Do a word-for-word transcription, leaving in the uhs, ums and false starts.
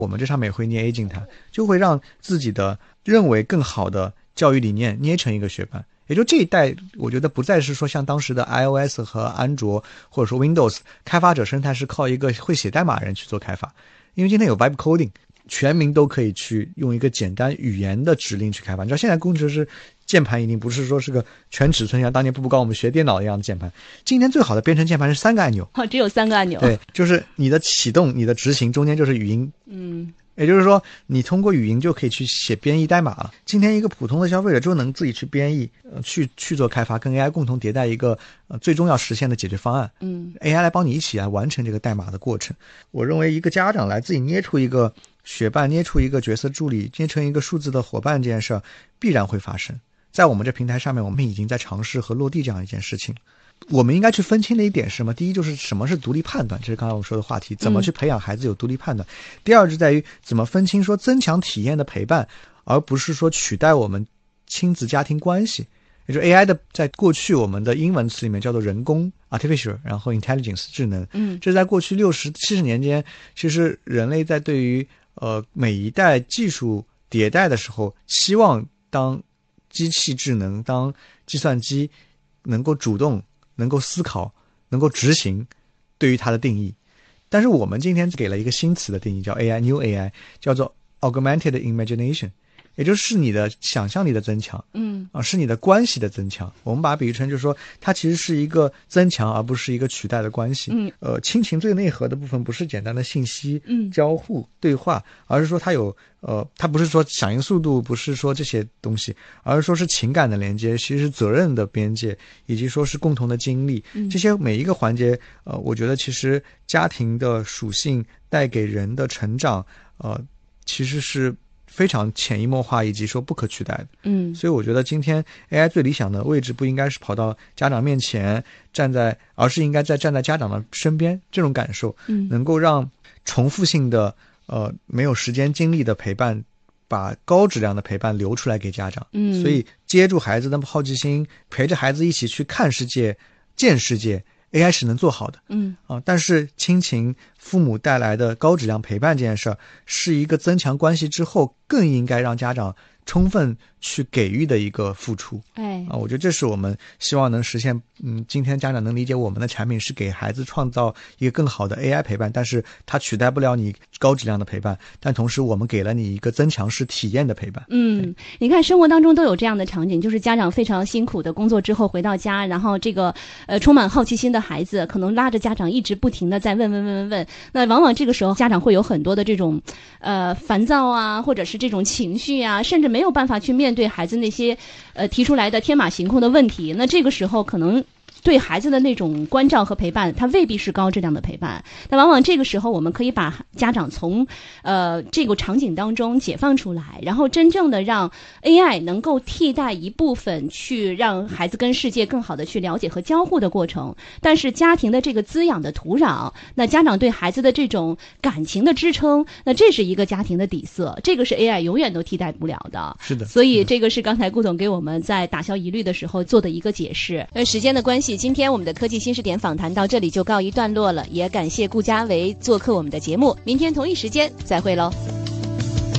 我们这上面也会捏 A 进它，就会让自己的认为更好的教育理念捏成一个学伴。也就这一代，我觉得不再是说像当时的 iOS 和安卓或者说 Windows 开发者生态是靠一个会写代码人去做开发，因为今天有 Vibe Coding， 全民都可以去用一个简单语言的指令去开发。你知道现在工程师键盘已经不是说是个全尺寸像当年步步高我们学电脑一样的键盘，今天最好的编程键盘是三个按钮， 哦，只有三个按钮。 对，就是你的启动、你的执行，中间就是语音。 嗯。 也就是说你通过语音就可以去写编译代码了。今天一个普通的消费者就能自己去编译，呃，去去做开发，跟 A I 共同迭代一个呃最终要实现的解决方案。 嗯 ，A I 来帮你一起来完成这个代码的过程。我认为一个家长来自己捏出一个学伴，捏出一个角色助理，捏成一个数字的伙伴，这件事儿必然会发生。在我们这平台上面，我们已经在尝试和落地这样一件事情。我们应该去分清的一点是什么？第一就是什么是独立判断，这是刚才我说的话题，怎么去培养孩子有独立判断。嗯、第二是在于怎么分清说增强体验的陪伴，而不是说取代我们亲子家庭关系。也就是 A I 的，在过去我们的英文词里面叫做人工 artificial， 然后 intelligence 智能。嗯，这在过去六十七十年间，其实人类在对于呃每一代技术迭代的时候，希望当机器智能，当计算机能够主动。能够思考，能够执行，对于它的定义。但是我们今天给了一个新词的定义，叫 A I， New A I， 叫做 Augmented Imagination， 也就是你的想象力的增强，嗯啊，是你的关系的增强。我们把它比喻成，就是说，它其实是一个增强，而不是一个取代的关系。嗯，呃，亲情最内核的部分不是简单的信息嗯交互对话，而是说它有呃，它不是说响应速度，不是说这些东西，而是说是情感的连接，其实是责任的边界，以及说是共同的经历。嗯，这些每一个环节，呃，我觉得其实家庭的属性带给人的成长，呃，其实是非常潜移默化以及说不可取代的。嗯，所以我觉得今天 A I 最理想的位置不应该是跑到家长面前站在，而是应该在站在家长的身边，这种感受，嗯，能够让重复性的呃没有时间精力的陪伴，把高质量的陪伴留出来给家长。嗯，所以接住孩子的好奇心，陪着孩子一起去看世界、见世界。A I 是能做好的，嗯啊，但是亲情父母带来的高质量陪伴这件事儿，是一个增强关系之后更应该让家长充分去给予的一个付出。哎，啊，我觉得这是我们希望能实现。嗯，今天家长能理解我们的产品是给孩子创造一个更好的 A I 陪伴，但是它取代不了你高质量的陪伴，但同时我们给了你一个增强式体验的陪伴。 嗯，你看生活当中都有这样的场景，就是家长非常辛苦的工作之后回到家，然后这个呃充满好奇心的孩子可能拉着家长一直不停的在问问问问问，那往往这个时候家长会有很多的这种呃烦躁啊，或者是这种情绪啊，甚至没有办法去面对孩子那些呃提出来的天马行空的问题。那这个时候可能对孩子的那种关照和陪伴，它未必是高质量的陪伴。但往往这个时候，我们可以把家长从呃这个场景当中解放出来，然后真正的让 A I 能够替代一部分，去让孩子跟世界更好的去了解和交互的过程。但是家庭的这个滋养的土壤，那家长对孩子的这种感情的支撑，那这是一个家庭的底色，这个是 A I 永远都替代不了的。 是的， 所以这个是刚才顾总给我们在打消疑虑的时候做的一个解释。呃，时间的关系，今天我们的科技新视点访谈到这里就告一段落了，也感谢顾家维做客我们的节目，明天同一时间再会喽。